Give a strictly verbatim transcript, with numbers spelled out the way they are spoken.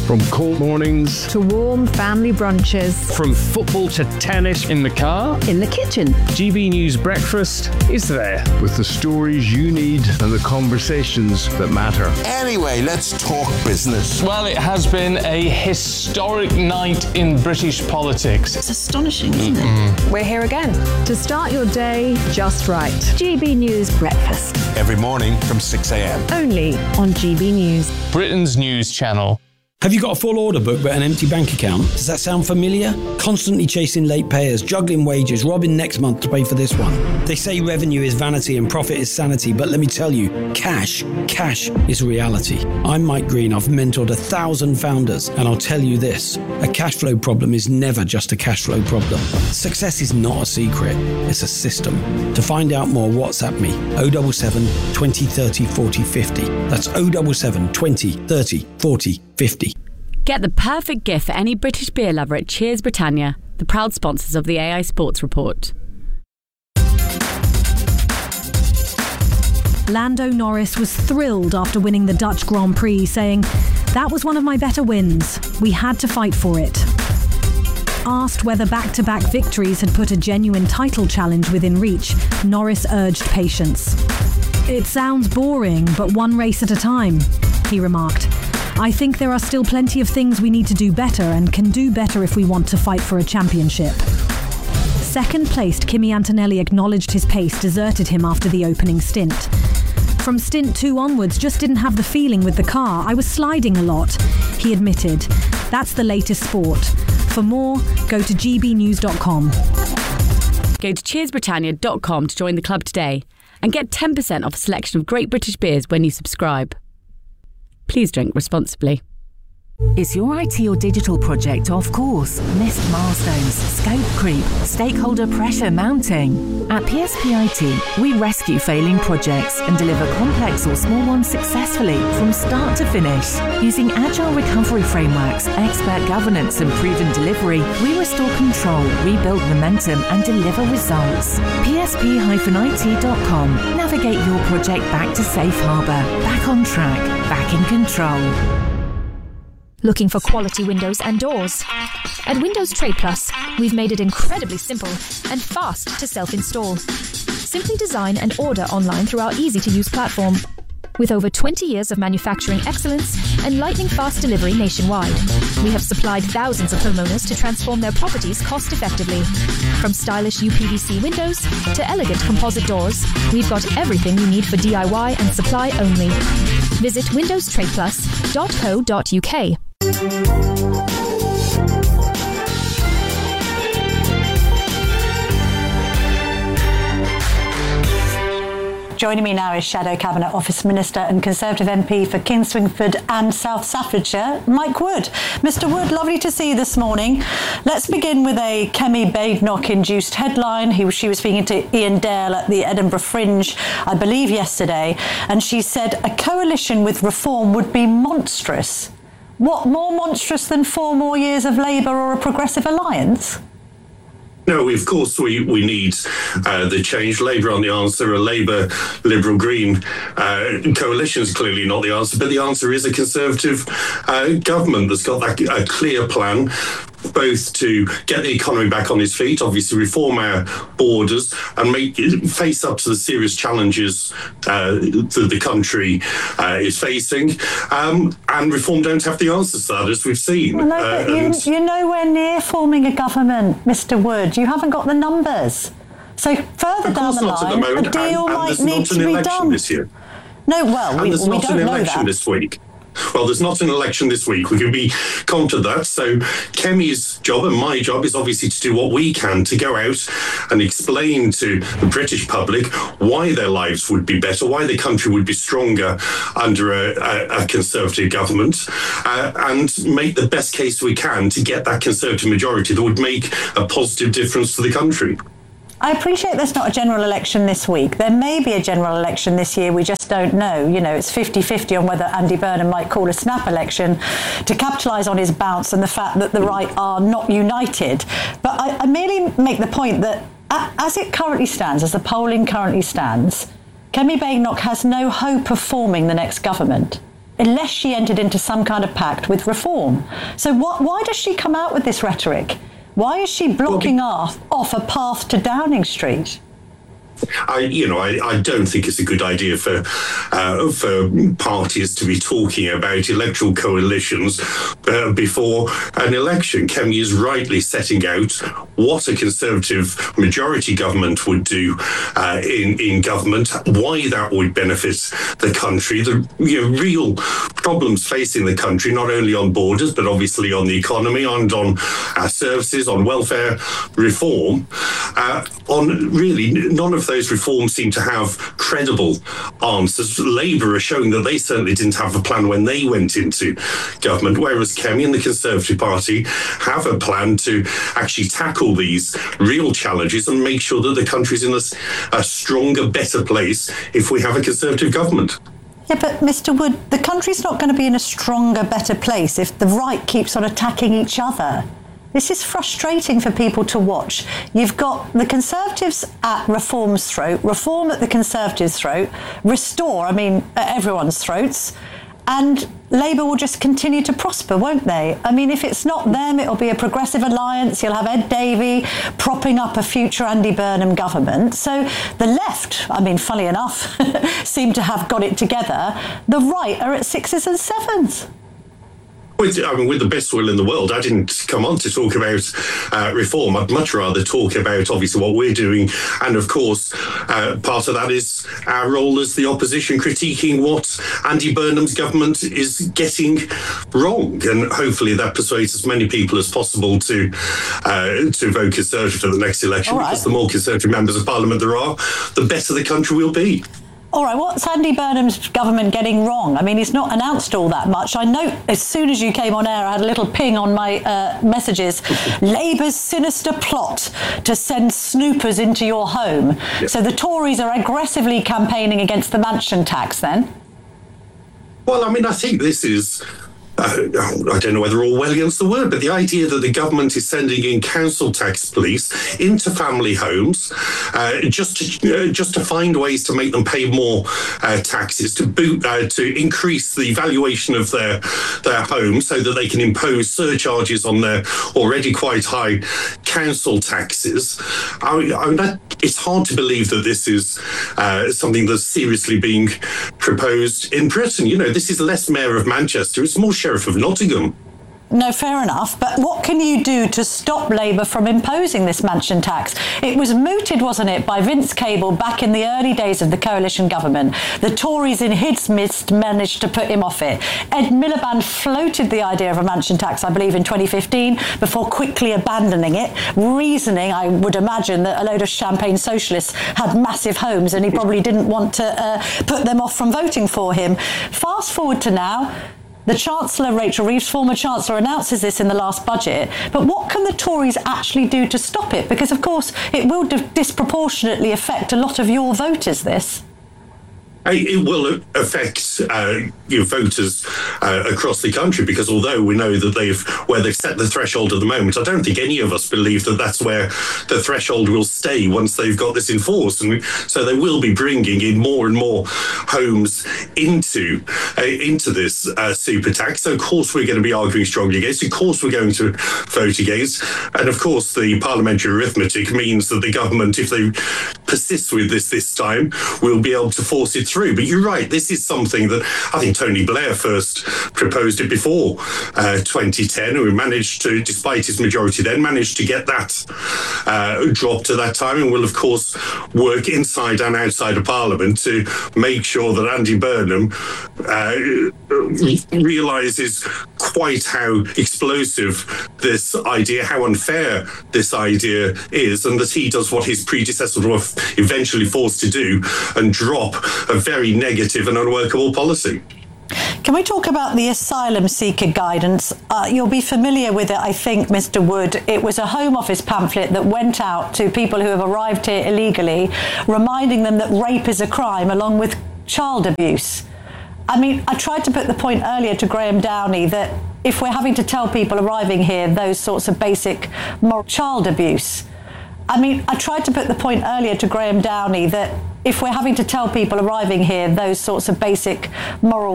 From cold mornings to warm family brunches. From football to tennis in the car. In the kitchen. G B News Breakfast is there. With the stories you need and the conversations that matter. Anyway, let's talk business. Well, it has been a historic night in British politics. It's astonishing, isn't mm-hmm. it? We're here again to start your day just right. G B News Breakfast. Every morning from six a.m. Only on G B News. Britain's news channel. Have you got a full order book but an empty bank account? Does that sound familiar? Constantly chasing late payers, juggling wages, robbing next month to pay for this one. They say revenue is vanity and profit is sanity, but let me tell you, cash, cash is reality. I'm Mike Green, I've mentored a thousand founders, and I'll tell you this, a cash flow problem is never just a cash flow problem. Success is not a secret, it's a system. To find out more, WhatsApp me, oh seven seven, twenty, thirty, forty, fifty. That's oh seven seven, twenty, thirty, forty, fifty. Get the perfect gift for any British beer lover at Cheers Britannia, the proud sponsors of the A I Sports Report. Lando Norris was thrilled after winning the Dutch Grand Prix, saying, "That was one of my better wins. We had to fight for it." Asked whether back-to-back victories had put a genuine title challenge within reach, Norris urged patience. "It sounds boring, but one race at a time," he remarked. "I think there are still plenty of things we need to do better and can do better if we want to fight for a championship." Second-placed Kimi Antonelli acknowledged his pace deserted him after the opening stint. "From stint two onwards, just didn't have the feeling with the car. I was sliding a lot," he admitted. That's the latest sport. For more, go to g b news dot com. Go to cheers britannia dot com to join the club today and get ten percent off a selection of great British beers when you subscribe. Please drink responsibly. Is your I T or digital project off course? Missed milestones, scope creep, stakeholder pressure mounting? At P S P I T, we rescue failing projects and deliver complex or small ones successfully from start to finish. Using agile recovery frameworks, expert governance and proven delivery, we restore control, rebuild momentum and deliver results. P S P I T dot com. Navigate your project back to safe harbour, back on track, back in control. Looking for quality windows and doors? At Windows Trade Plus, we've made it incredibly simple and fast to self-install. Simply design and order online through our easy-to-use platform. With over twenty years of manufacturing excellence and lightning-fast delivery nationwide, we have supplied thousands of homeowners to transform their properties cost-effectively. From stylish U P V C windows to elegant composite doors, we've got everything you need for D I Y and supply only. Visit windows trade plus dot co dot u k. Joining me now is Shadow Cabinet Office Minister and Conservative M P for Kingswingford and South Staffordshire, Mike Wood. Mister Wood, lovely to see you this morning. Let's begin with a Kemi Badenoch-induced headline. He, she was speaking to Ian Dale at the Edinburgh Fringe, I believe, yesterday, and she said a coalition with Reform would be monstrous. What, more monstrous than four more years of Labour or a Progressive alliance? No, we, of course, we, we need uh, the change. Labour on the answer, a Labour, Liberal, Green uh, coalition is clearly not the answer, but the answer is a Conservative uh, government that's got that, a clear plan, both to get the economy back on its feet, obviously reform our borders and make face up to the serious challenges uh, that the country uh, is facing. Um, and Reform don't have the answers to that, as we've seen. Well, no, but uh, you, you're nowhere near forming a government, Mister Wood. You haven't got the numbers. So further down the line, the a deal and, might and need to be done. This year. No, well, and we, there's we not don't an know election that. this week. Well, there's not an election this week. We can be confident that. So Kemi's job and my job is obviously to do what we can to go out and explain to the British public why their lives would be better, why the country would be stronger under a, a, a Conservative government, uh, and make the best case we can to get that Conservative majority that would make a positive difference to the country. I appreciate there's not a general election this week. There may be a general election this year, we just don't know. You know, it's fifty-fifty on whether Andy Burnham might call a snap election to capitalise on his bounce and the fact that the right are not united. But I, I merely make the point that as it currently stands, as the polling currently stands, Kemi Badenoch has no hope of forming the next government. unless she entered into some kind of pact with Reform. So what, why does she come out with this rhetoric? Why is she blocking off, off a path to Downing Street? I, you know, I, I don't think it's a good idea for uh, for parties to be talking about electoral coalitions uh, before an election. Kemi is rightly setting out what a Conservative majority government would do uh, in in government, why that would benefit the country, the you know, real problems facing the country, not only on borders but obviously on the economy and on uh, services, on welfare reform. Uh, on really none of those reforms seem to have credible answers. Labour are showing that they certainly didn't have a plan when they went into government, whereas Kemi and the Conservative Party have a plan to actually tackle these real challenges and make sure that the country's in a, a stronger, better place if we have a Conservative government. Yeah, but Mister Wood, the country's not going to be in a stronger, better place if the right keeps on attacking each other. This is frustrating for people to watch. You've got the Conservatives at Reform's throat, Reform at the Conservatives' throat, Restore, I mean, at everyone's throats, and Labour will just continue to prosper, won't they? I mean, if it's not them, it'll be a Progressive Alliance. You'll have Ed Davey propping up a future Andy Burnham government. So the left, I mean, funnily enough, seem to have got it together. The right are at sixes and sevens. With, I mean, with the best will in the world, I didn't come on to talk about uh, reform. I'd much rather talk about, obviously, what we're doing. And, of course, uh, part of that is our role as the opposition, critiquing what Andy Burnham's government is getting wrong. And hopefully that persuades as many people as possible to uh, to vote Conservative for the next election. Right. Because the more Conservative members of Parliament there are, the better the country will be. All right, what's Andy Burnham's government getting wrong? I mean, he's not announced all that much. I know as soon as you came on air, I had a little ping on my uh, messages. Labour's sinister plot to send snoopers into your home. Yeah. So the Tories are aggressively campaigning against the mansion tax then? Well, I mean, I think this is... Uh, I don't know whether Orwellian's the word, but the idea that the government is sending in council tax police into family homes uh, just to uh, just to find ways to make them pay more uh, taxes, to boot, uh, to increase the valuation of their their homes so that they can impose surcharges on their already quite high council taxes. I mean, I mean that, it's hard to believe that this is uh, something that's seriously being proposed in Britain. You know, this is less Mayor of Manchester, it's more Sheriff of Nottingham. No, fair enough. But what can you do to stop Labour from imposing this mansion tax? It was mooted, wasn't it, by Vince Cable back in the early days of the coalition government. The Tories in his midst managed to put him off it. Ed Miliband floated the idea of a mansion tax, I believe, in twenty fifteen, before quickly abandoning it, reasoning, I would imagine, that a load of champagne socialists had massive homes and he probably didn't want to uh, put them off from voting for him. Fast forward to now. The Chancellor, Rachel Reeves, former Chancellor, announces this in the last budget. But what can the Tories actually do to stop it? Because, of course, it will di- disproportionately affect a lot of your voters, this. It will affect uh, your voters uh, across the country, because although we know that they've where they've set the threshold at the moment, I don't think any of us believe that that's where the threshold will stay once they've got this enforced. And so they will be bringing in more and more homes into uh, into this uh, super tax. So of course we're going to be arguing strongly against. Of course we're going to vote against. And of course the parliamentary arithmetic means that the government, if they persist with this this time, will be able to force it through. Through. But you're right, this is something that I think Tony Blair first proposed it before uh, twenty ten, who managed to, despite his majority then, managed to get that uh, dropped at that time, and will of course work inside and outside of Parliament to make sure that Andy Burnham uh, realises quite how explosive this idea, how unfair this idea is, and that he does what his predecessors were eventually forced to do and drop a very negative and unworkable policy. Can we talk about the asylum seeker guidance? Uh, you'll be familiar with it, I think, Mister Wood. It was a Home Office pamphlet that went out to people who have arrived here illegally, reminding them that rape is a crime, along with child abuse. I mean, I tried to put the point earlier to Graham Downey that if we're having to tell people arriving here those sorts of basic moral child abuse, I mean, I tried to put the point earlier to Graham Downey that if we're having to tell people arriving here those sorts of basic moral